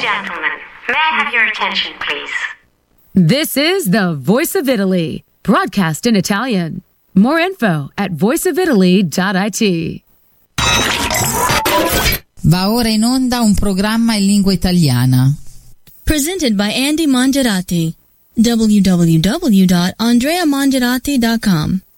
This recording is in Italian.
gentlemen, may I have your attention, please? This is the Voice of Italy, broadcast in Italian. More info at voiceofitaly.it. Va ora in onda un programma in lingua italiana. Presented by Andy Mangiarati. www.andreamangiarati.com